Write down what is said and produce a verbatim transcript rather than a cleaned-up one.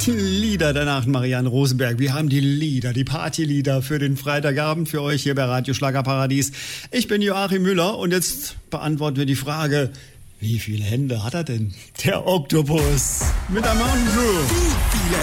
Lieder der Nacht, Marianne Rosenberg. Wir haben die Lieder, die Partylieder für den Freitagabend für euch hier bei Radio Schlagerparadies. Ich bin Joachim Müller und jetzt beantworten wir die Frage, wie viele Hände hat er denn? Der Oktopus mit der Mountain Dew.